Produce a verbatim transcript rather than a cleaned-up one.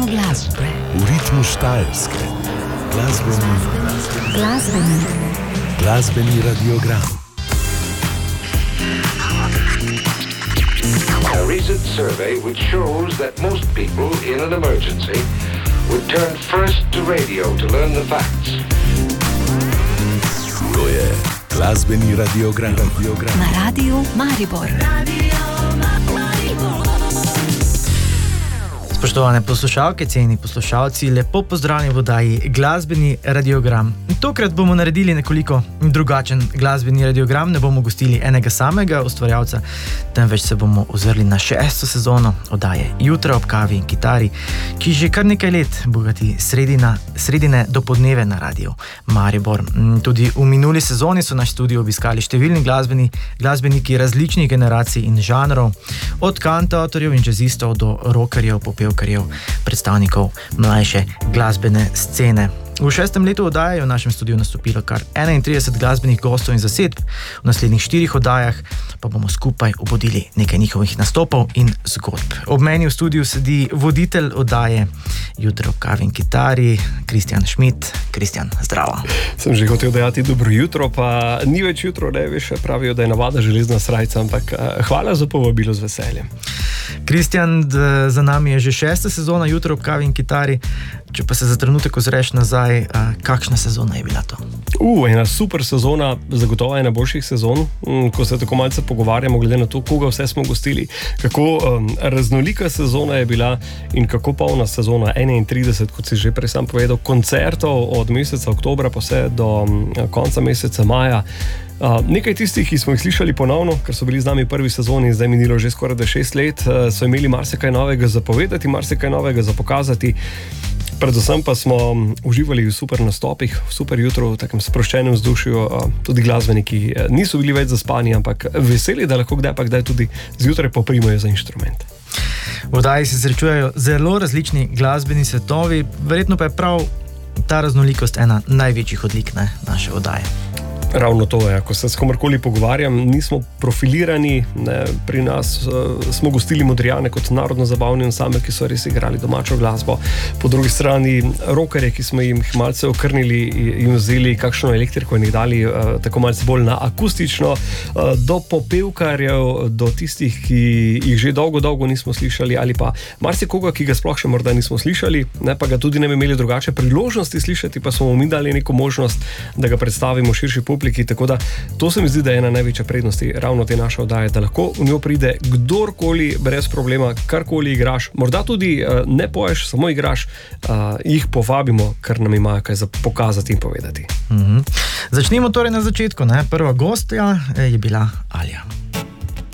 ritmu glasbe, v ritmu Štajerske. Glasbeni, glasbeni, glasbeni radiogram. A recent survey which shows that most people in an emergency would turn first to radio to learn the facts. To je glasbeni radiogram. radiogram. Na radiju Maribor. Radio Maribor. Spoštovane poslušalke, cenjeni poslušalci, lepo pozdravljeni v oddaji Glasbeni radiogram. Tokrat bomo naredili nekoliko drugačen glasbeni radiogram, ne bomo gostili enega samega ustvarjalca, temveč se bomo ozrli na šesto sezono oddaje Jutra ob kavi in kitari, ki že kar nekaj let bogati sredina, sredine do podneve na radiju Maribor. Tudi v minuli sezoni so naš studio obiskali številni glasbeni, glasbeniki različnih generacij in žanrov, od kantavtorjev in jazzistov do rockerjev, popevkarjev, predstavnikov mlajše glasbene scene. V šestem letu oddaje je v našem studiu nastopilo kar enaintrideset glasbenih gostov in zasedb, v naslednjih štirih oddajah pa bomo skupaj obudili nekaj njihovih nastopov in zgodb. Ob meni v studiu sedi voditelj oddaje Jutra ob kavi in kitari, Kristjan Schmidt. Kristjan, zdravo. Sem že hotel dejati dobro jutro, pa ni več jutro, ne veš, pravijo, da je navada železna srajca, ampak hvala za povabilo, z veseljem. Kristjan, za nami je že šesta sezona Jutra ob kavi in kitari. Če pa se za trenutek ozreš nazaj, kakšna sezona je bila to? Uh, ena super sezona, zagotovo ena boljših sezon, ko se tako malce pogovarjamo, glede na to, koga vse smo gostili, kako um, raznolika sezona je bila in kako polna sezona, enaintrideset, kot si že prej sam povedal, koncertov od meseca oktobra pa vse do um, konca meseca maja. Uh, nekaj tistih, ki smo jih slišali ponovno, ker so bili z nami prvi sezoni in zdaj minilo že skoraj da šest let, uh, so imeli marsikaj novega za povedati, marsikaj novega za pokazati. Predvsem pa smo uživali v super nastopih, v super jutru, v takem sproščenem vzdušju, uh, tudi glasbeniki niso bili več zaspani, ampak veseli, da lahko kdaj pa kdaj tudi zjutraj poprimajo za inštrument. V oddaji se srečujejo zelo različni glasbeni svetovi, verjetno pa je prav ta raznolikost ena največjih odlik, ne, naše oddaje. Ravno to je, ko se s komorkoli pogovarjam, nismo profilirani, ne, pri nas uh, smo gostili Modrijane kot narodno zabavni ansambel, ki so res igrali domačo glasbo. Po drugi strani rockerje, ki smo jim malce okrnili in vzeli kakšno elektriko in jih dali uh, tako malce bolj na akustično, uh, do popevkarjev, do tistih, ki jih že dolgo, dolgo nismo slišali, ali pa marsikoga, ki ga sploh še morda nismo slišali, ne, pa ga tudi ne bi imeli drugače priložnosti slišati, pa smo mu mi dali neko možnost, da ga predstavimo širši publiki. Tako da to se mi zdi, da je ena največja prednosti ravno te naše oddaje, da lahko v njo pride kdorkoli brez problema, karkoli igraš, morda tudi uh, ne poješ, samo igraš, uh, jih povabimo, ker nam imajo kaj za pokazati in povedati. Mm-hmm. Začnimo torej na začetku, ne? Prva gostja je bila Alja.